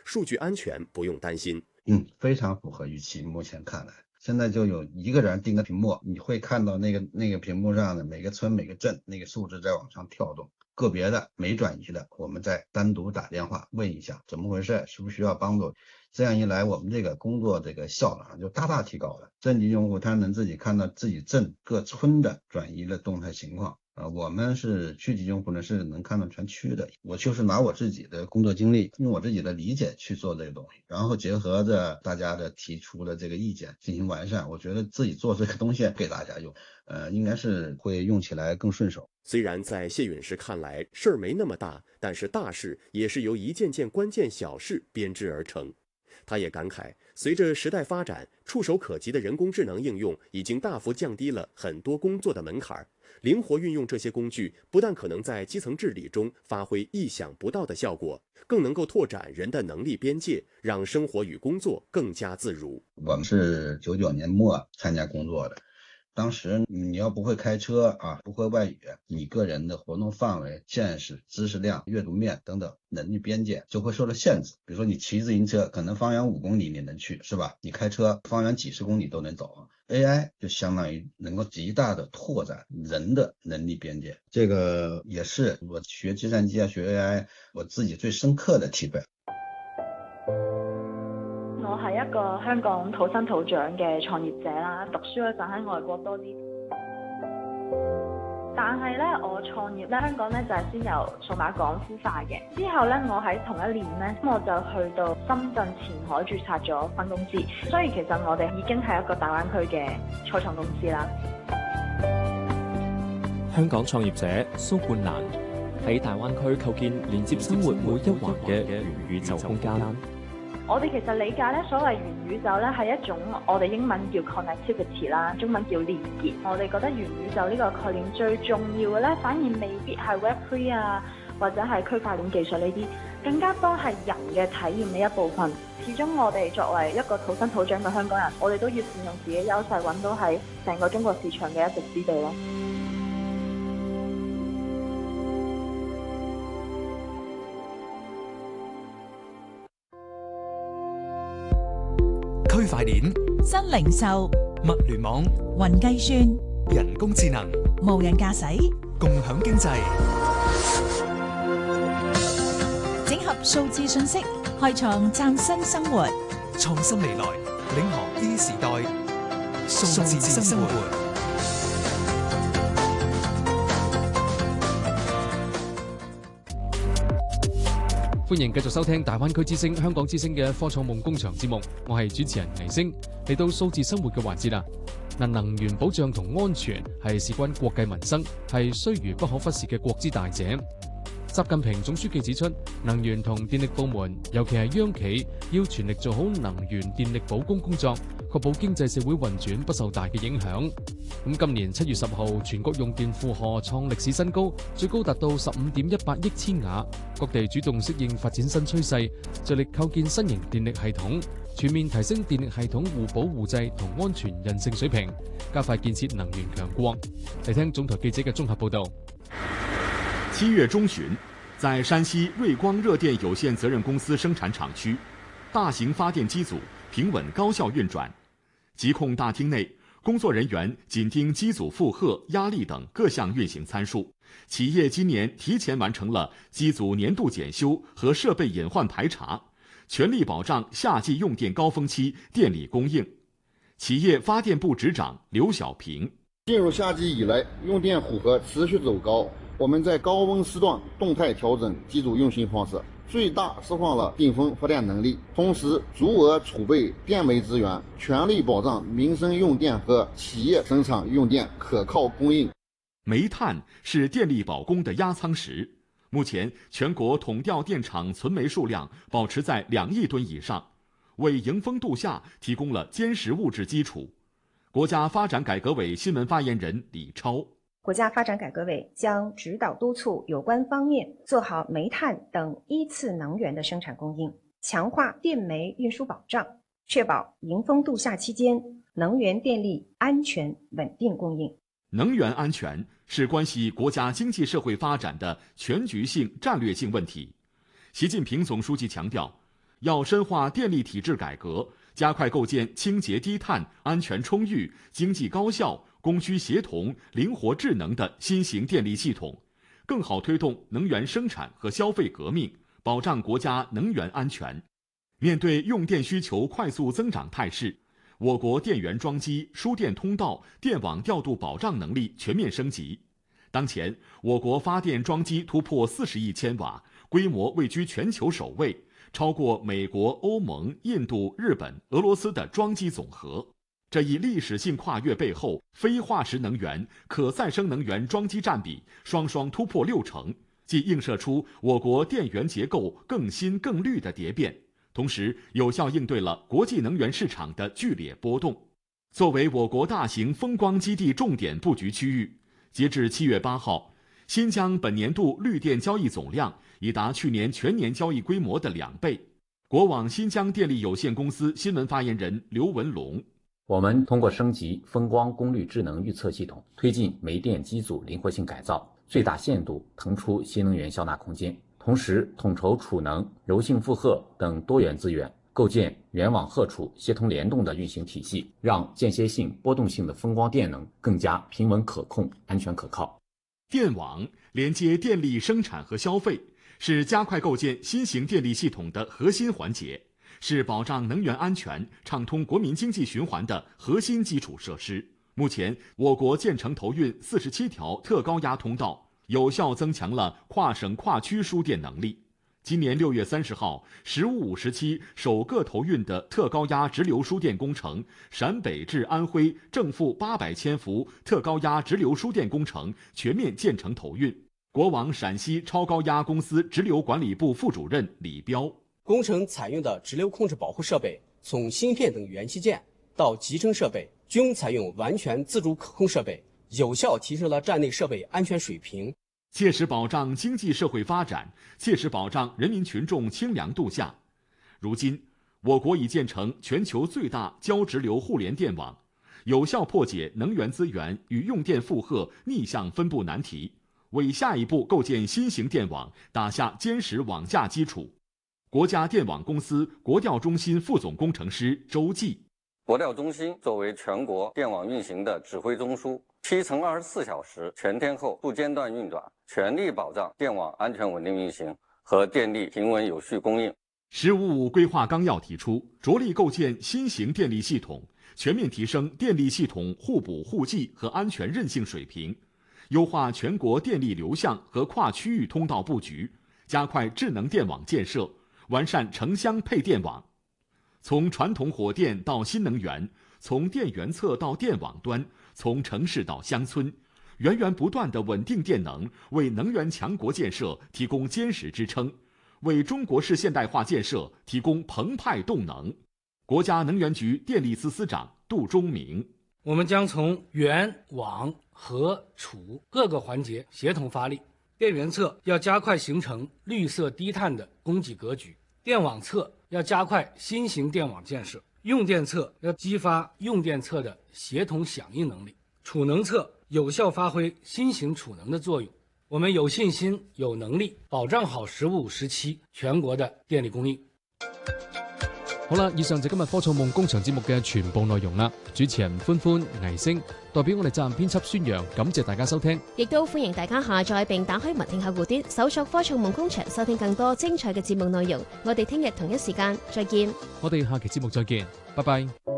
数据安全不用担心。 非常符合预期。目前看来，现在就有一个人盯着屏幕，你会看到那个屏幕上的每个村每个镇那个数字在往上跳动。个别的没转移的，我们再单独打电话问一下怎么回事，是不是需要帮助。这样一来，我们这个工作这个效能就大大提高了。镇级用户他能自己看到自己镇各村的转移的动态情况。我们是区级用户呢，是能看到全区的。我就是拿我自己的工作经历，用我自己的理解去做这个东西，然后结合着大家的提出的这个意见进行完善。我觉得自己做这个东西给大家用，应该是会用起来更顺手。 虽然在谢陨石看来事儿没那么大，但是大事也是由一件件关键小事编织而成。他也感慨，随着时代发展，触手可及的人工智能应用已经大幅降低了很多工作的门槛。灵活运用这些工具，不但可能在基层治理中发挥意想不到的效果，更能够拓展人的能力边界，让生活与工作更加自如。 我们是99年末参加工作的，当时你要不会开车不会外语，你个人的活动范围、见识、知识量、阅读面等等能力边界就会受到限制。比如说你骑自行车，可能方圆5公里你能去，是吧？你开车方圆几十公里都能走。AI 就相当于能够极大的拓展人的能力边界，这个也是我学计算机学 AI 我自己最深刻的體會。 我係一個香港土生土長嘅創業者啦，讀書嗰陣喺外國多啲。但係咧，我創業咧，香港咧就係先由數碼港孵化嘅。之後咧，我喺同一年咧，我就去到深圳前海註冊咗分公司。所以其實我哋已經係一個大灣區嘅初創公司啦。 香港創業者蘇冠蘭喺大灣區構建連接生活每一環嘅元宇宙空間。 我哋其實理解咧，所謂元宇宙咧係一種我哋英文叫 connectivity 啦，中文叫連結。我哋覺得元宇宙呢個概念最重要嘅咧，反而未必係 Web3 或者係區塊鏈技術呢啲，更加多係人嘅體驗嘅一部分。始終我哋作為一個土生土長嘅香港人，我哋都要善用自己優勢，揾到喺成個中國市場嘅一席之地咯。 區塊鏈、 新零售、 物聯網、 雲計算、 人工智能、 無人駕駛、 共享經濟， 整合數字信息，開創嶄新生活。 創新未來，領航 E 時代，數字生活。 歡迎繼續收聽大灣區之聲、香港之聲嘅科創夢工場節目，我係主持人倪星。嚟到數字生活嘅環節啦。能源保障同安全係事關國計民生，係須臾不可忽視嘅國之大者。習近平總書記指出，能源同電力部門，尤其係央企，要全力做好能源電力保供工作，確保經濟社會運轉不受大嘅影響。今年7月10號，全國用電負荷創歷史新高，最高達到15.18億千瓦。各地主動適應發展新趨勢，着力構建新型電力系統，全面提升電力系統互保互濟同安全韌性水平，加快建設能源強國。嚟聽總台記者嘅綜合報導。 7月中旬，在山西瑞光熱電有限責任公司生產廠區，大型發電機組平穩高效運轉。疾控大廳內，工作人員緊盯機組負荷、壓力等各項運行參數。企業今年提前完成了機組年度檢修和設備隱患排查，全力保障夏季用電高峰期電力供應。企業發電部執長劉小平： 進入夏季以來，用電負荷持續走高，我們在高溫時段動態調整機組運行方式，最大釋放了頂峰發電能力，同時足額儲備電煤資源，全力保障民生用電和企業生產用電可靠供應。 煤炭是電力保供的壓艙石，目前全國統調電廠存煤數量保持在2億噸以上，為迎峰度夏提供了堅實物質基礎。國家發展改革委新聞發言人李超： 國家發展改革委將指導督促有關方面做好煤炭等一次能源的生產供應，強化電煤運輸保障，確保迎峰度夏期間能源電力安全穩定供應。 能源安全是關係國家經濟社會發展的全局性戰略性問題。習近平總書記強調， 要深化电力体制改革，加快构建清洁低碳、安全充裕、经济高效、供需协同、灵活智能的新型电力系统，更好推动能源生产和消费革命，保障国家能源安全。面对用电需求快速增长态势，我国电源装机、输电通道、电网调度保障能力全面升级。当前，我国发电装机突破40亿千瓦，规模位居全球首位，超过美国、欧盟、印度、日本、俄罗斯的装机总和。这一历史性跨越背后，非化石能源、可再生能源装机占比双双突破60%，既映射出我国电源结构更新更绿的蝶变，同时有效应对了国际能源市场的剧烈波动。作为我国大型风光基地重点布局区域，截至7月8号，新疆本年度绿电交易总量已达去年全年交易规模的2倍。国网新疆电力有限公司新闻发言人刘文龙： 我们通过升级风光功率智能预测系统，推进煤电机组灵活性改造，最大限度腾出新能源销纳空间，同时统筹储能、柔性负荷等多元资源，构建原网荷储协同联动的运行体系，让间歇性、波动性的风光电能更加平稳可控、安全可靠。 电网连接电力生产和消费，是加快构建新型电力系统的核心环节，是保障能源安全、畅通国民经济循环的核心基础设施。目前，我国建成投运47条特高压通道，有效增强了跨省跨区输电能力。今年6月30号，15-5时期首个投运的特高压直流输电工程陕北至安徽正负800千伏特高压直流输电工程全面建成投运。国网陕西超高压公司直流管理部副主任李彪： 工程采用的直流控制保护设备，从芯片等元器件到集成设备，均采用完全自主可控设备，有效提升了站内设备安全水平， 切实保障经济社会发展，切实保障人民群众清凉度夏。如今，我国已建成全球最大交直流互联电网，有效破解能源资源与用电负荷逆向分布难题，为下一步构建新型电网打下坚实网架基础。国家电网公司国调中心副总工程师周继： 国调中心作为全国电网运行的指挥中枢，7×24小时全天候不间断运转，全力保障电网安全稳定运行和电力平稳有序供应。 “15+5”规划纲要提出，着力构建新型电力系统，全面提升电力系统互补互济和安全韧性水平，优化全国电力流向和跨区域通道布局，加快智能电网建设，完善城乡配电网。从传统火电到新能源，从电源侧到电网端，从城市到乡村，源源不断的稳定电能为能源强国建设提供坚实支撑，为中国式现代化建设提供澎湃动能。国家能源局电力司司长杜忠明： 我们将从源、网、荷、储各个环节协同发力。电源侧要加快形成绿色低碳的供给格局，电网侧要加快新型电网建设，用电侧要激发用电侧的协同响应能力，储能侧有效发挥新型储能的作用。我们有信心、有能力保障好15-5时期全國嘅電力供應。 好啦，以上就今日科創夢工場節目嘅全部內容啦。主持人歡歡、倪星，代表我哋責任編輯孫陽，感謝大家收聽。 亦都歡迎大家下載並打開文聽客戶端，搜索科創夢工場，收聽更多精彩嘅節目內容。我哋聽日同一時間再見。 我哋下期節目再見，拜拜。